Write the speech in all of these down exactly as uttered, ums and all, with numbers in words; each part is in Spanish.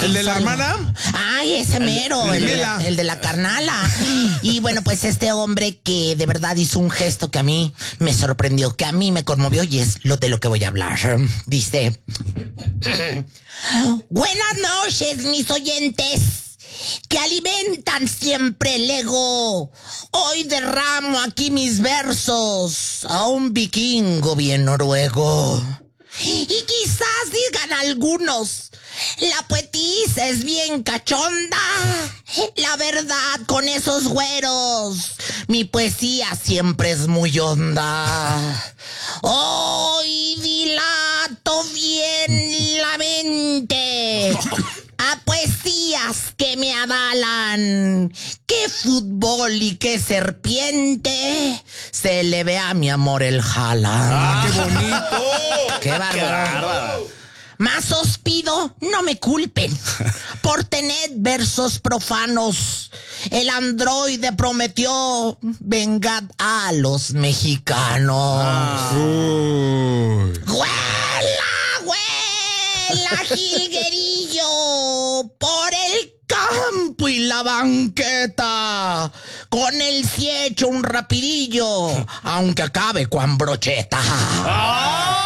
¿El de la hermana? Ay, ese mero, el, el, de la, el de la carnala. Y bueno, pues este hombre que de verdad hizo un gesto que a mí me sorprendió, que a mí me conmovió, y es lo de lo que voy a hablar. Dice: buenas noches, mis oyentes, que alimentan siempre el ego. Hoy derramo aquí mis versos a un vikingo bien noruego. Y quizás digan algunos: la poetisa es bien cachonda. La verdad, con esos güeros, mi poesía siempre es muy honda. Hoy dilato bien la mente a poesías que me avalan. Qué fútbol y qué serpiente se le ve a mi amor el jala. ¡Ah, qué bonito! ¡Qué bárbaro! Más os pido, no me culpen por tener versos profanos. El androide prometió vengar a los mexicanos. Ah. ¡Huela, huela, jilguerillo! Por el campo y la banqueta, con el sí hecho un rapidillo, aunque acabe con brocheta. ¡Ah!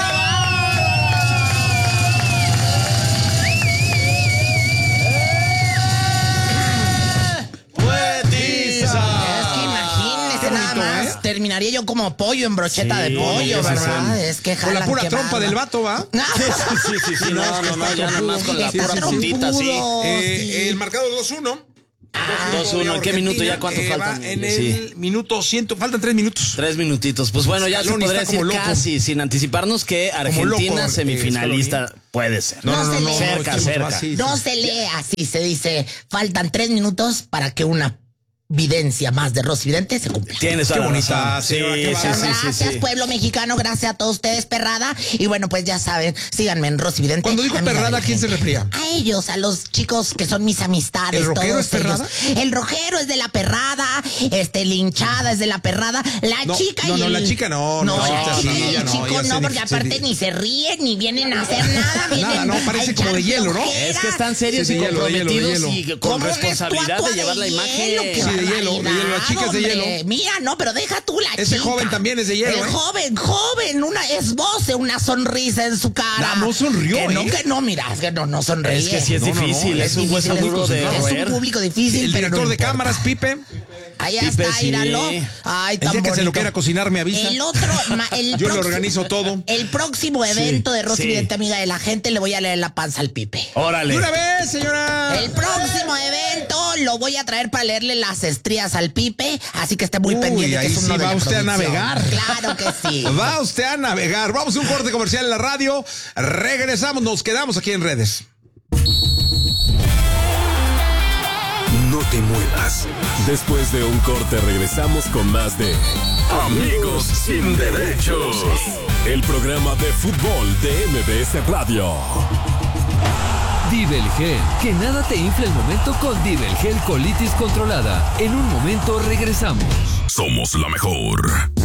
Terminaría yo como pollo en brocheta sí, de pollo, ¿verdad? Sí. Es que jalan, con la pura que trompa barba. del vato, ¿va? No. Sí, sí, sí, sí, no, no, no, no, ya nada más con la pura puntita, sí. Eh, sí. El marcador dos uno. Ah, dos uno, ¿en qué minuto ya? ¿Cuánto eh, faltan? En el sí. minuto cien, faltan tres minutos. Tres minutitos. Pues bueno, ya se podría decir casi, sin anticiparnos, que Argentina loco, semifinalista eh, puede ser. No, no, no, no, no cerca, no, cerca. Así, no se lee así, se dice, faltan tres minutos para que una videncia más de Rosy Vidente se cumpla. Tienes qué bonita, sí, señora, sí, qué sí, gracias, sí, sí. pueblo mexicano, gracias a todos ustedes, perrada. Y bueno, pues ya saben, síganme en Rosy Vidente. Cuando dijo perrada, ¿a quién se refería? A ellos, a los chicos que son mis amistades. ¿El rojero es perrada? Ellos. El rojero es de la perrada, este, la hinchada es de la perrada, la no, chica no, y no, el... la chica no, no, no, no, la chica sí, y el no, chico no, porque se, aparte se, ni se ríen, ni vienen a hacer nada. Nada, no, parece como de hielo, ¿no? Es que están serios sí, y de comprometidos hielo, de hielo, de y con responsabilidad de llevar la imagen. Sí, de hielo, de hielo, la chica es de hielo. Mira, no, pero deja tú la Ese chica. joven también es de hielo, El ¿eh? joven, joven, una esboce, una sonrisa en su cara. No, no sonrió, que no, ¿eh? que no, mira, es que no, no sonríe. Es que sí es no, difícil, no, no, es, es un hueso duro de roer. Es un público difícil, El pero director no de importa. cámaras, Pipe. Allá Pipe, está, sí. íralo. Ay, tan El día que bonito. se lo quiera cocinar, me avisa. El otro, ma, el Yo próximo, le organizo todo. El próximo evento sí, de Rosy sí. Vidente, amiga de la gente, le voy a leer la panza al Pipe. Órale. ¡De una vez, señora! El próximo evento lo voy a traer para leerle las estrías al Pipe, así que esté muy Uy, pendiente. ahí Que es uno sí de va la usted a producción. navegar. Claro que sí. Va usted a navegar. Vamos a un corte comercial en la radio. Regresamos, nos quedamos aquí en redes. No te muevas. Después de un corte regresamos con más de Amigos Sin Derechos, el programa de fútbol de M B S Radio. Divelgel, que nada te infle el momento con Divelgel colitis controlada. En un momento regresamos. Somos la mejor.